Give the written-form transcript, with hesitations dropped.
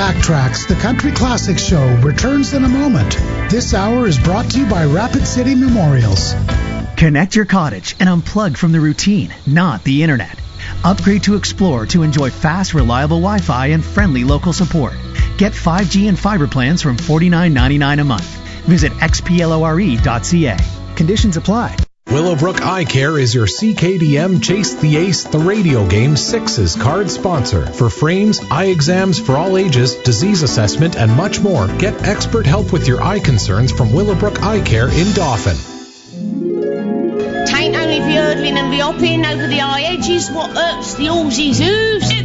Backtracks, the Country Classics Show, returns in a moment. This hour is brought to you by Rapid City Memorials. Connect your cottage and unplug from the routine, not the internet. Upgrade to Explore to enjoy fast, reliable Wi-Fi and friendly local support. Get 5G and fiber plans from $49.99 a month. Visit xplore.ca. Conditions apply. Willowbrook Eye Care is your CKDM Chase the Ace, the radio game 6's card sponsor. For frames, eye exams for all ages, disease assessment, and much more, get expert help with your eye concerns from Willowbrook Eye Care in Dauphin. Tain't only the hurdling and the hopping over the eye edges what hurts the horse's hooves.